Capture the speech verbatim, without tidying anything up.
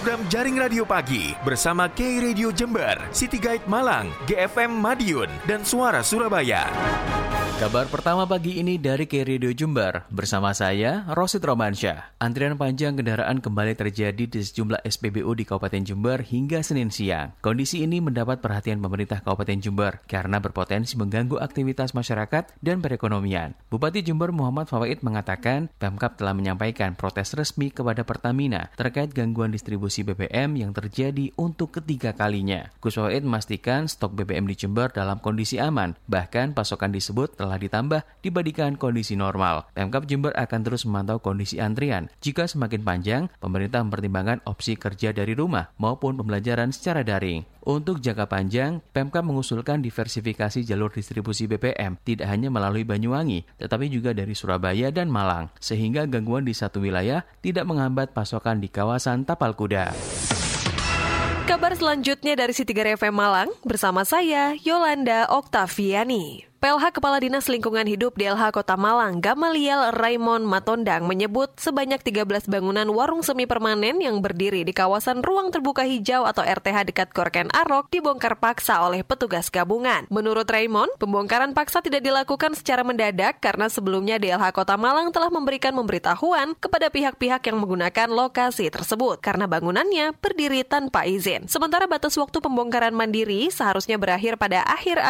program Jaring Radio Pagi bersama K Radio Jember, City Guide Malang, G F M Madiun, dan Suara Surabaya. Kabar pertama pagi ini dari K Radio Jember, bersama saya, Rosid Romansyah. Antrian panjang kendaraan kembali terjadi di sejumlah S P B U di Kabupaten Jember hingga Senin siang. Kondisi ini mendapat perhatian pemerintah Kabupaten Jember karena berpotensi mengganggu aktivitas masyarakat dan perekonomian. Bupati Jember Muhammad Fawaid mengatakan, Pemkab telah menyampaikan protes resmi kepada Pertamina terkait gangguan distribusi B B M yang terjadi untuk ketiga kalinya. Gus Fawaid memastikan stok B B M di Jember dalam kondisi aman, bahkan pasokan disebut telah telah ditambah dibandingkan kondisi normal. Pemkab Jember akan terus memantau kondisi antrian. Jika semakin panjang, pemerintah mempertimbangkan opsi kerja dari rumah maupun pembelajaran secara daring. Untuk jangka panjang, Pemkab mengusulkan diversifikasi jalur distribusi B B M tidak hanya melalui Banyuwangi, tetapi juga dari Surabaya dan Malang, sehingga gangguan di satu wilayah tidak menghambat pasokan di kawasan Tapal Kuda. Kabar selanjutnya dari City Guide F M Malang bersama saya, Yolanda Oktaviani. P L H Kepala Dinas Lingkungan Hidup D L H Kota Malang, Gamaliel Raymond Matondang menyebut sebanyak tiga belas bangunan warung semi permanen yang berdiri di kawasan ruang terbuka hijau atau R T H dekat Korken Arok dibongkar paksa oleh petugas gabungan. Menurut Raymond, pembongkaran paksa tidak dilakukan secara mendadak karena sebelumnya D L H Kota Malang telah memberikan pemberitahuan kepada pihak-pihak yang menggunakan lokasi tersebut karena bangunannya berdiri tanpa izin. Sementara batas waktu pembongkaran mandiri seharusnya berakhir pada akhir